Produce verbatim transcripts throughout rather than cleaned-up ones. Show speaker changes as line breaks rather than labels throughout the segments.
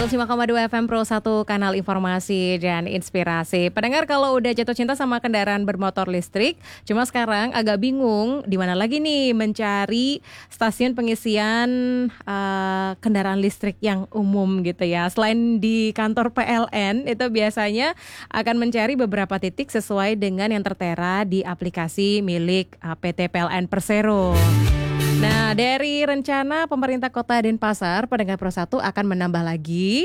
seratus lima koma dua F M Pro satu, kanal informasi dan inspirasi. Pendengar kalau udah jatuh cinta sama kendaraan bermotor listrik, cuma sekarang agak bingung di mana lagi nih mencari stasiun pengisian uh, kendaraan listrik yang umum gitu ya. Selain di kantor P L N, itu biasanya akan mencari beberapa titik sesuai dengan yang tertera di aplikasi milik uh, P T P L N Persero. Nah, dari rencana pemerintah Kota Denpasar, pendengar Pro satu akan menambah lagi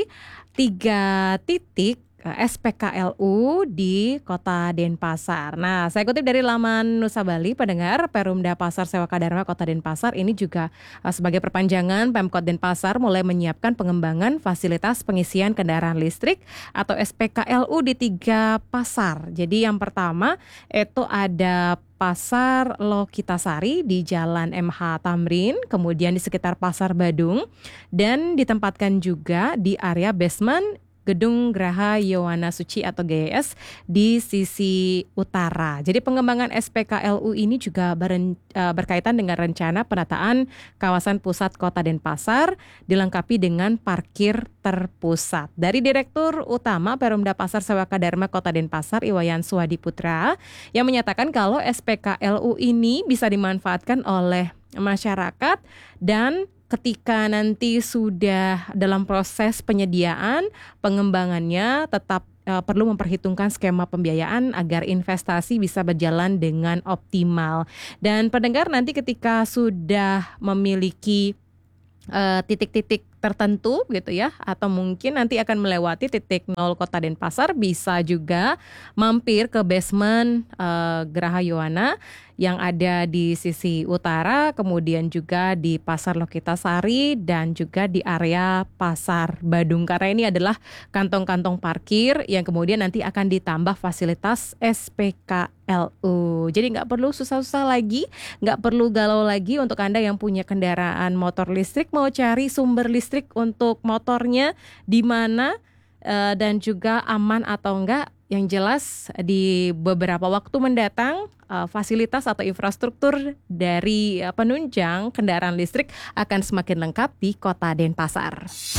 tiga titik S P K L U di Kota Denpasar. Nah, saya kutip dari laman Nusa Bali, pendengar, Perumda Pasar Sewaka Dharma Kota Denpasar ini juga uh, sebagai perpanjangan Pemkot Denpasar mulai menyiapkan pengembangan fasilitas pengisian kendaraan listrik atau S P K L U di tiga pasar. Jadi yang pertama itu ada Pasar Lokitasari di Jalan M H Tamrin, kemudian di sekitar Pasar Badung, dan ditempatkan juga di area basement Gedung Graha Yowana Suci atau G Y S di sisi utara. Jadi pengembangan S P K L U ini juga beren, uh, berkaitan dengan rencana penataan kawasan pusat Kota Denpasar dilengkapi dengan parkir terpusat. Dari Direktur Utama Perumda Pasar Sewaka Dharma Kota Denpasar, Iwayan Suwadi Putra, yang menyatakan kalau S P K L U ini bisa dimanfaatkan oleh masyarakat dan ketika nanti sudah dalam proses penyediaan, pengembangannya tetap uh, perlu memperhitungkan skema pembiayaan agar investasi bisa berjalan dengan optimal. Dan pendengar nanti ketika sudah memiliki uh, titik-titik tertentu gitu ya, atau mungkin nanti akan melewati titik nol Kota Denpasar, bisa juga mampir ke basement uh, Graha Yowana yang ada di sisi utara, kemudian juga di Pasar Lokitasari dan juga di area Pasar Badung, karena ini adalah kantong-kantong parkir yang kemudian nanti akan ditambah fasilitas S P K L U. Jadi nggak perlu susah-susah lagi, nggak perlu galau lagi untuk Anda yang punya kendaraan motor listrik, mau cari sumber listrik untuk motornya di mana uh, dan juga aman atau enggak. Yang jelas di beberapa waktu mendatang uh, fasilitas atau infrastruktur dari uh, penunjang kendaraan listrik akan semakin lengkap di Kota Denpasar.